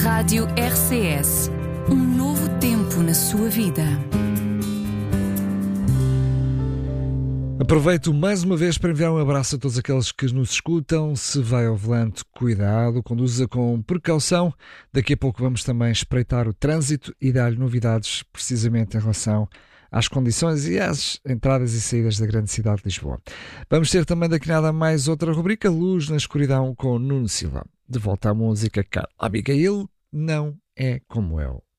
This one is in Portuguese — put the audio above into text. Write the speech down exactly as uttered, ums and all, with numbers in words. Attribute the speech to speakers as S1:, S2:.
S1: Rádio R C S. Um novo tempo na sua vida.
S2: Aproveito mais uma vez para enviar um abraço a todos aqueles que nos escutam. Se vai ao volante, cuidado, conduza com precaução. Daqui a pouco vamos também espreitar o trânsito e dar-lhe novidades precisamente em relação às condições e às entradas e saídas da grande cidade de Lisboa. Vamos ter também daqui nada mais outra rubrica, Luz na Escuridão, com Nuno Silva. De volta à música, Carla Abigail, Não É Como Eu.